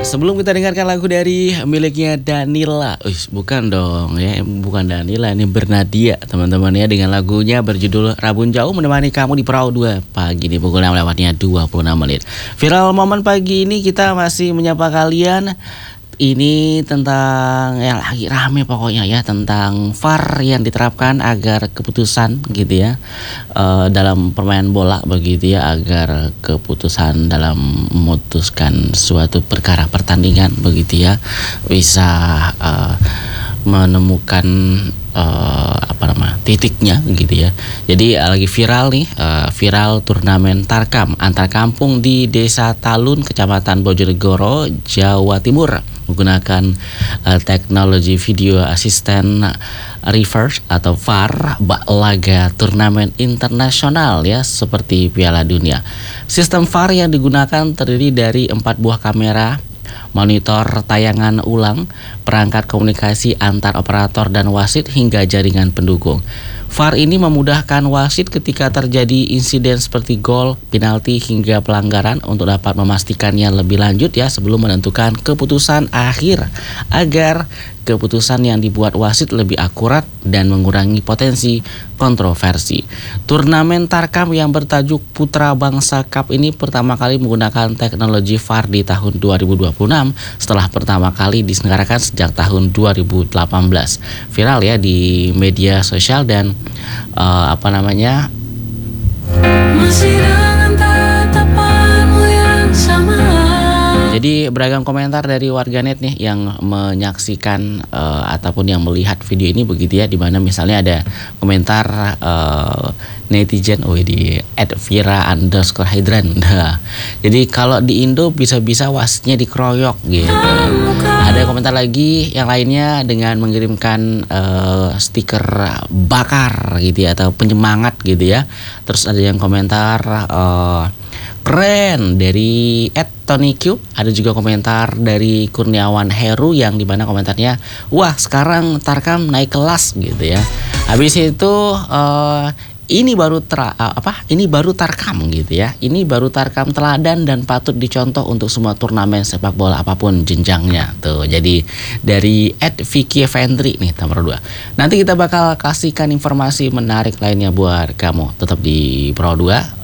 Sebelum kita dengarkan lagu dari miliknya Danila, bukan dong ya, bukan Danila, ini Bernadia teman-teman ya, dengan lagunya berjudul Rabun Jauh menemani kamu di Perahu 2 pagi di pukul 6 lewatnya 26 menit. Viral momen pagi ini kita masih menyapa kalian. Ini tentang ya lagi rame pokoknya ya, tentang VAR yang diterapkan agar keputusan gitu ya dalam permainan bola begitu ya, agar keputusan dalam memutuskan suatu perkara pertandingan begitu ya bisa menemukan titiknya gitu ya. Jadi lagi viral nih, viral turnamen Tarkam antar kampung di Desa Talun, Kecamatan Bojonegoro, Jawa Timur, menggunakan teknologi video assistant reverse atau VAR laga turnamen internasional ya, seperti Piala Dunia. Sistem VAR yang digunakan terdiri dari 4 buah kamera, monitor tayangan ulang, perangkat komunikasi antar operator dan wasit hingga jaringan pendukung. VAR ini memudahkan wasit ketika terjadi insiden seperti gol, penalti hingga pelanggaran untuk dapat memastikannya lebih lanjut ya sebelum menentukan keputusan akhir, agar keputusan yang dibuat wasit lebih akurat dan mengurangi potensi kontroversi. Turnamen Tarkam yang bertajuk Putra Bangsa Cup ini pertama kali menggunakan teknologi VAR di tahun 2026 setelah pertama kali diselenggarakan sejak tahun 2018. Viral ya di media sosial dan masih dengan tatapanmu yang sama. Jadi beragam komentar dari warganet nih yang menyaksikan ataupun yang melihat video ini begitu ya, dimana misalnya ada komentar netizen di @vira_hydran. Jadi kalau di Indo bisa-bisa wasitnya dikeroyok gitu. Ada komentar lagi yang lainnya dengan mengirimkan stiker bakar gitu ya, atau penyemangat gitu ya. Terus ada yang komentar keren dari @TonyQ. Ada juga komentar dari Kurniawan Heru yang dimana komentarnya, wah sekarang Tarkam naik kelas gitu ya. Habis itu ini baru Tarkam gitu ya. Ini baru Tarkam teladan dan patut dicontoh untuk semua turnamen sepak bola apapun jenjangnya. Tuh, jadi dari @Vicky Vendri nih nomor 2. Nanti kita bakal kasihkan informasi menarik lainnya buat kamu. Tetap di Pro 2.